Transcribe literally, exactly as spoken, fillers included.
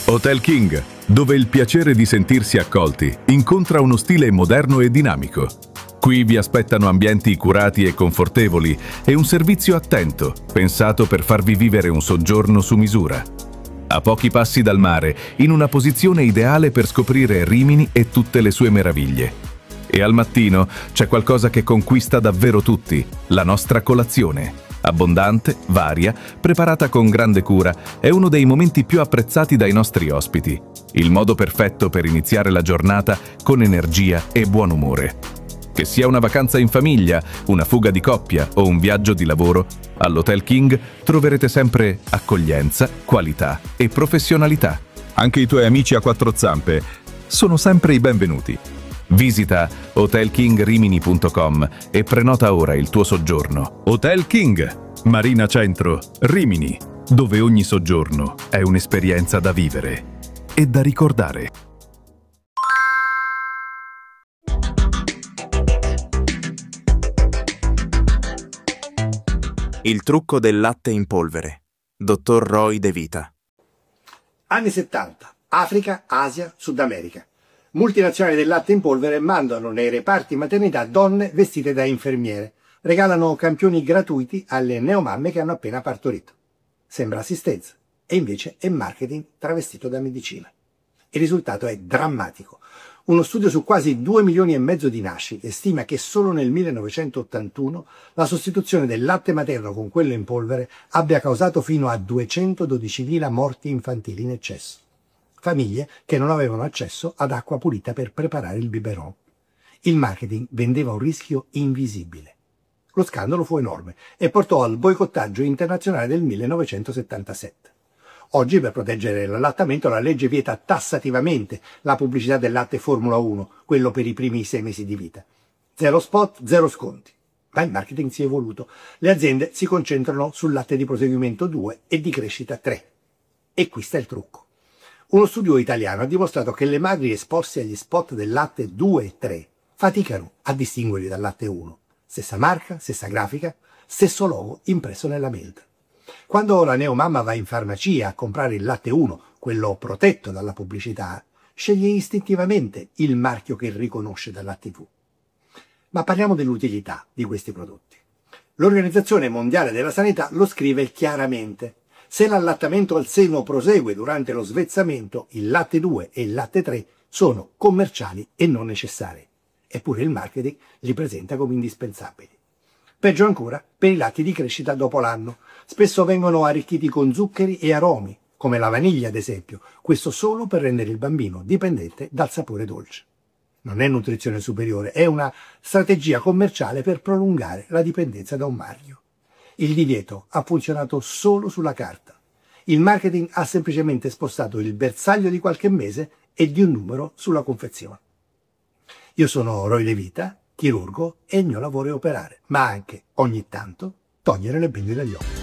Hotel King, dove il piacere di sentirsi accolti incontra uno stile moderno e dinamico. Qui vi aspettano ambienti curati e confortevoli e un servizio attento, pensato per farvi vivere un soggiorno su misura. A pochi passi dal mare, in una posizione ideale per scoprire Rimini e tutte le sue meraviglie. E al mattino c'è qualcosa che conquista davvero tutti, la nostra colazione. Abbondante, varia, preparata con grande cura, è uno dei momenti più apprezzati dai nostri ospiti. Il modo perfetto per iniziare la giornata con energia e buon umore. Che sia una vacanza in famiglia, una fuga di coppia o un viaggio di lavoro, all'Hotel King troverete sempre accoglienza, qualità e professionalità. Anche i tuoi amici a quattro zampe sono sempre i benvenuti. Visita hotel king rimini punto com e prenota ora il tuo soggiorno. Hotel King, Marina Centro, Rimini, dove ogni soggiorno è un'esperienza da vivere e da ricordare. Il trucco del latte in polvere. Dottor Roy De Vita. Anni settanta. Africa, Asia, Sud America. Multinazionali del latte in polvere mandano nei reparti maternità donne vestite da infermiere. Regalano campioni gratuiti alle neomamme che hanno appena partorito. Sembra assistenza, e invece è marketing travestito da medicina. Il risultato è drammatico. Uno studio su quasi due milioni e mezzo di nascite stima che solo nel millenovecentottantuno la sostituzione del latte materno con quello in polvere abbia causato fino a duecentodicimila morti infantili in eccesso. Famiglie che non avevano accesso ad acqua pulita per preparare il biberon. Il marketing vendeva un rischio invisibile. Lo scandalo fu enorme e portò al boicottaggio internazionale del millenovecentosettantasette. Oggi, per proteggere l'allattamento, la legge vieta tassativamente la pubblicità del latte Formula uno, quello per i primi sei mesi di vita. Zero spot, zero sconti. Ma il marketing si è evoluto. Le aziende si concentrano sul latte di proseguimento due e di crescita tre. E qui sta il trucco. Uno studio italiano ha dimostrato che le madri esposte agli spot del latte due e tre faticano a distinguerli dal latte uno. Stessa marca, stessa grafica, stesso logo impresso nella melda. Quando la neomamma va in farmacia a comprare il latte uno, quello protetto dalla pubblicità, sceglie istintivamente il marchio che riconosce dalla tivù. Ma parliamo dell'utilità di questi prodotti. L'Organizzazione Mondiale della Sanità lo scrive chiaramente. Se l'allattamento al seno prosegue durante lo svezzamento, il latte due e il latte tre sono commerciali e non necessari. Eppure il marketing li presenta come indispensabili. Peggio ancora per i latti di crescita dopo l'anno. Spesso vengono arricchiti con zuccheri e aromi, come la vaniglia ad esempio, questo solo per rendere il bambino dipendente dal sapore dolce. Non è nutrizione superiore, è una strategia commerciale per prolungare la dipendenza da un marchio. Il divieto ha funzionato solo sulla carta. Il marketing ha semplicemente spostato il bersaglio di qualche mese e di un numero sulla confezione. Io sono Roy De Vita, chirurgo, e il mio lavoro è operare, ma anche, ogni tanto, togliere le bende dagli occhi.